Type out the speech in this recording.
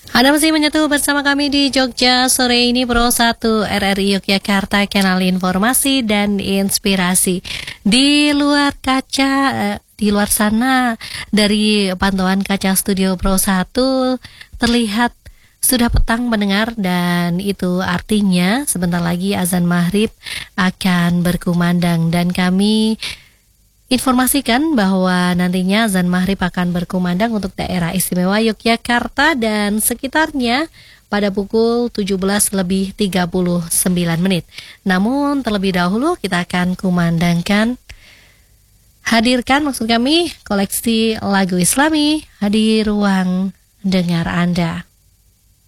Anda masih menyatu bersama kami di Jogja sore ini Pro 1 RRI Yogyakarta, kanal informasi dan inspirasi. Di luar kaca, di luar sana, dari pantauan kaca studio Pro 1 terlihat sudah petang mendengar, dan itu artinya sebentar lagi azan maghrib akan berkumandang, dan kami informasikan bahwa nantinya azan maghrib akan berkumandang untuk daerah istimewa Yogyakarta dan sekitarnya pada pukul 17:39. Namun terlebih dahulu kita akan hadirkan maksud kami koleksi lagu Islami di ruang dengar Anda.